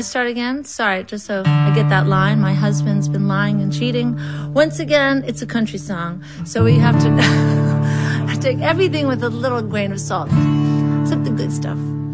start again? Sorry, just so I get that line. My husband's been lying and cheating. Once again, it's a country song, so we have to take everything with a little grain of salt, except the good stuff.